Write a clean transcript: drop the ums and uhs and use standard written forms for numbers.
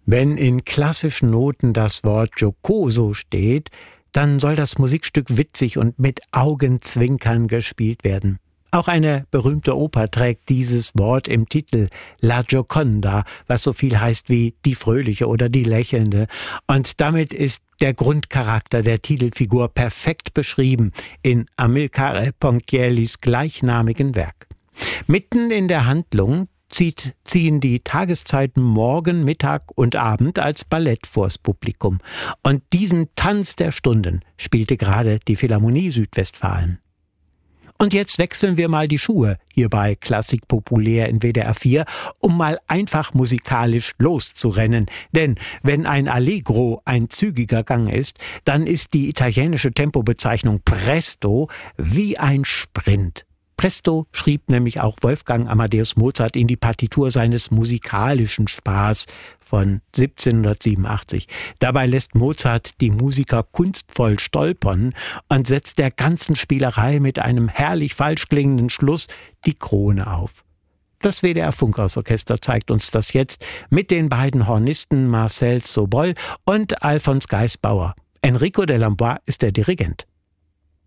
Wenn in klassischen Noten das Wort jocoso steht, dann soll das Musikstück witzig und mit Augenzwinkern gespielt werden. Auch eine berühmte Oper trägt dieses Wort im Titel, La Gioconda, was so viel heißt wie die Fröhliche oder die Lächelnde. Und damit ist der Grundcharakter der Titelfigur perfekt beschrieben in Amilcare Ponchiellis gleichnamigen Werk. Mitten in der Handlung ziehen die Tageszeiten Morgen, Mittag und Abend als Ballett vors Publikum. Und diesen Tanz der Stunden spielte gerade die Philharmonie Südwestfalen. Und jetzt wechseln wir mal die Schuhe hier bei Klassik populär in WDR 4, um mal einfach musikalisch loszurennen. Denn wenn ein Allegro ein zügiger Gang ist, dann ist die italienische Tempobezeichnung Presto wie ein Sprint. Presto schrieb nämlich auch Wolfgang Amadeus Mozart in die Partitur seines musikalischen Spaß von 1787. Dabei lässt Mozart die Musiker kunstvoll stolpern und setzt der ganzen Spielerei mit einem herrlich falsch klingenden Schluss die Krone auf. Das WDR Funkhausorchester zeigt uns das jetzt mit den beiden Hornisten Marcel Sobol und Alphonse Geisbauer. Enrico Delambois ist der Dirigent.